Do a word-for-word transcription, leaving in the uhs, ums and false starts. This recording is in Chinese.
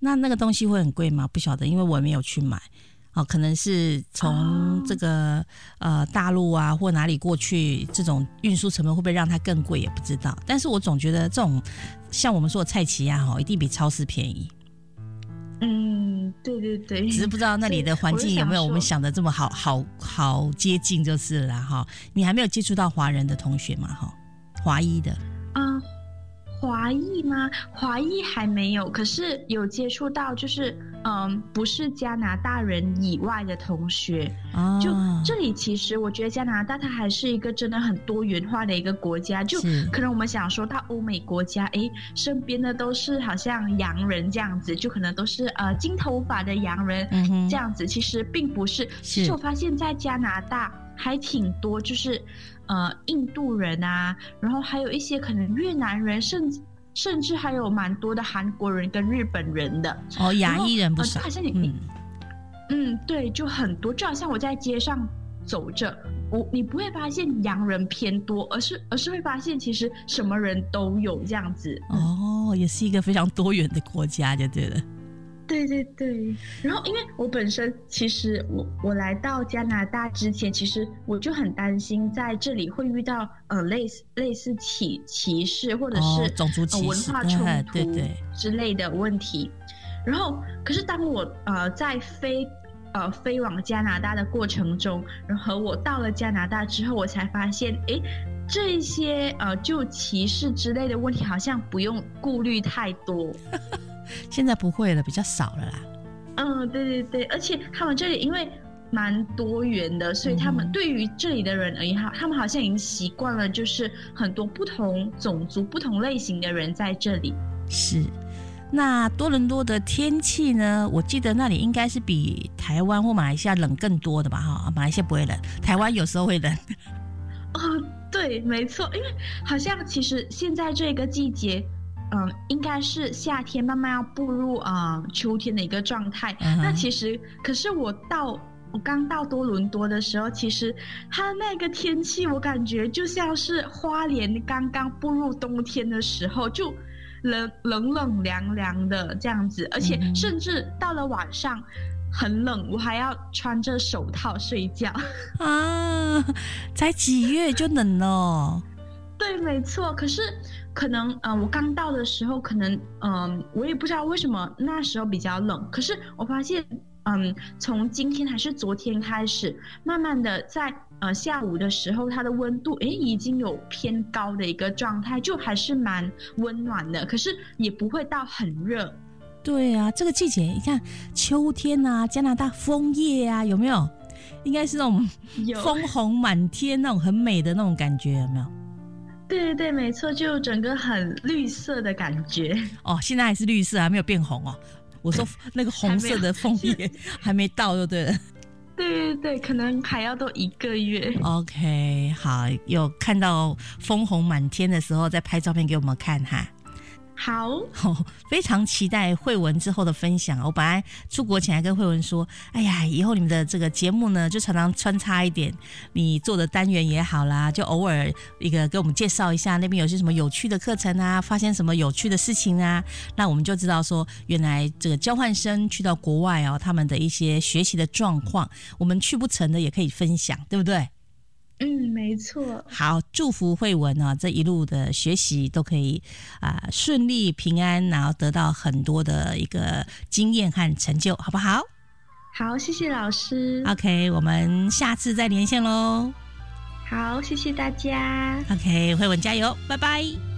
那那个东西会很贵吗？不晓得，因为我也没有去买。哦，可能是从这个、哦、呃大陆啊或哪里过去，这种运输成本会不会让它更贵也不知道。但是我总觉得这种像我们说的菜奇亚、哦、一定比超市便宜。 嗯，对对对， 只是不知道那里的环境有没有我们想的这么好好好接近就是了啦哈。你还没有接触到华人的同学嘛哈？华裔的， 嗯。华裔吗？华裔还没有，可是有接触到，就是嗯，不是加拿大人以外的同学。哦、就这里，其实我觉得加拿大它还是一个真的很多元化的一个国家。就可能我们想说到欧美国家，哎，身边的都是好像洋人这样子，就可能都是呃金头发的洋人、嗯、这样子。其实并不是，其实我发现在加拿大还挺多，就是。呃，印度人啊，然后还有一些可能越南人，甚至甚至还有蛮多的韩国人跟日本人的。 哦，亚裔人不少。 呃、好像你，嗯嗯，对，就很多，就好像我在街上走着，我你不会发现洋人偏多，而是而是会发现其实什么人都有这样子。 哦，也是一个非常多元的国家，就对了。 对对对，然后因为我本身其实我我来到加拿大之前，其实我就很担心在这里会遇到呃类似类似歧歧视或者是、 哦、种族歧视、 呃、文化冲突对对之类的问题。然后可是当我呃在飞呃飞往加拿大的过程中，然后我到了加拿大之后，我才发现，哎，这些呃就歧视之类的问题好像不用顾虑太多。 现在不会了，比较少了啦。 嗯，对对对，而且他们这里因为蛮多元的，所以他们对于这里的人而言，他们好像已经习惯了，就是很多不同种族、不同类型的人在这里。 是，那多伦多的天气呢？我记得那里应该是比台湾或马来西亚冷更多的吧？哈，马来西亚不会冷，台湾有时候会冷。 哦，对，没错，因为好像其实现在这个季节。嗯，应该是夏天慢慢要步入啊、呃、秋天的一个状态。Uh-huh. 那其实，可是我到我刚到多伦多的时候，其实它那个天气，我感觉就像是花莲刚刚步入冬天的时候，就冷冷冷凉凉的这样子，而且甚至到了晚上很冷，我还要穿着手套睡觉。 啊，才几月就冷了。 对，没错。可是可能呃，我刚到的时候，可能嗯、呃，我也不知道为什么那时候比较冷。可是我发现，嗯，从今天还是昨天开始，慢慢的在呃下午的时候，它的温度诶已经有偏高的一个状态，就还是蛮温暖的。可是也不会到很热。 对啊，这个季节你看秋天啊，加拿大枫叶啊，有没有？应该是那种枫红满天那种很美的那种感觉，有没有？ 对对对，没错，就整个很绿色的感觉。 哦，现在还是绿色，还没有变红哦。我说那个红色的枫叶还, 还没到就对了。 对对对，可能还要多一个月。 OK， 好，有看到枫红满天的时候再拍照片给我们看哈。 好、 哦，非常期待慧文之后的分享。我本来出国前还跟慧文说，哎呀，以后你们的这个节目呢，就常常穿插一点你做的单元也好啦，就偶尔一个给我们介绍一下那边有些什么有趣的课程啊，发现什么有趣的事情啊，那我们就知道说，原来这个交换生去到国外哦，他们的一些学习的状况，我们去不成的也可以分享，对不对？ 嗯，没错。 好，祝福慧文啊，这一路的学习都可以啊、呃、顺利平安，然后得到很多的一个经验和成就，好不好？ 好，谢谢老师。 OK， 我们下次再连线咯。 好，谢谢大家。 OK， 慧文加油，拜拜。